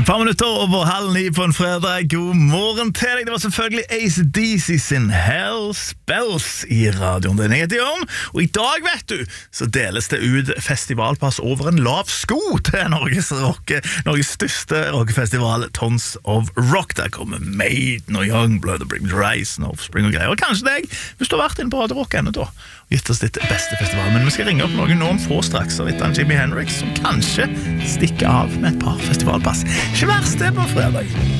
par minutter over 8:30 på en fredag. God morgen til deg. Det var selvfølgelig AC/DC sin Hell Spells i radioen. Den heter Jørn. Og i dag, vet du, så deles det ut festivalpass over en lav sko til Norges største rockefestival, Tons of Rock. Der kommer Maiden og Youngblood og Bring the Rise og Offspring og greier. Og kanskje deg, hvis du har vært inne på Radio Rock ennå da, og gitt oss ditt beste festival. Men vi skal ringe opp noen nå om få straks av litt av Jimi Hendrix, som kanskje stikker av med et par festivalpass. Ikke verst det på fredag.